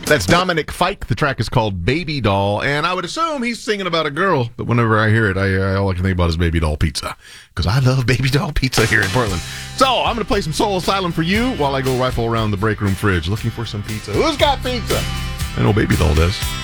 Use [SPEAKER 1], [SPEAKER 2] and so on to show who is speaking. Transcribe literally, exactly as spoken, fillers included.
[SPEAKER 1] That's Dominic Fike. The track is called Baby Doll, and I would assume he's singing about a girl, but whenever I hear it, I, I all I can think about is Baby Doll Pizza, because I love Baby Doll Pizza here in Portland. So I'm going to play some Soul Asylum for you while I go rifle around the break room fridge looking for some pizza. Who's got pizza? I know Baby Doll does.